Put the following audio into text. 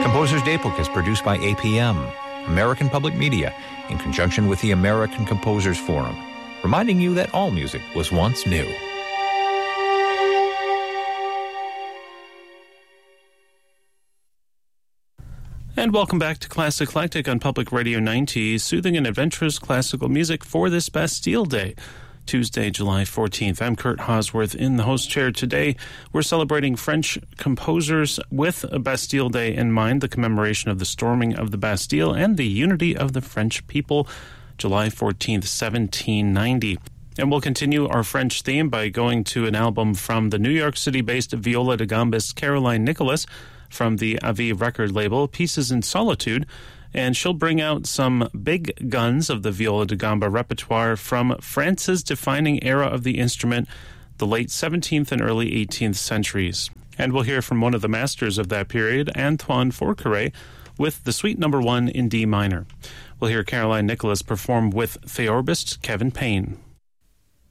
Composer's Daybook is produced by APM, American Public Media, in conjunction with the American Composers Forum, reminding you that all music was once new. And welcome back to Classic Eclectic on Public Radio 90, soothing and adventurous classical music for this Bastille Day, Tuesday, July 14th. I'm Kurt Hosworth in the host chair today. We're celebrating French composers with a Bastille Day in mind, the commemoration of the storming of the Bastille and the unity of the French people, July 14th, 1790. And we'll continue our French theme by going to an album from the New York City-based viola da gambist Caroline Nicholas from the Aviv record label, Pieces in Solitude. And she'll bring out some big guns of the viola da gamba repertoire from France's defining era of the instrument, the late 17th and early 18th centuries. And we'll hear from one of the masters of that period, Antoine Forqueray, with the Suite No. 1 in D minor. We'll hear Caroline Nicholas perform with theorbist Kevin Payne.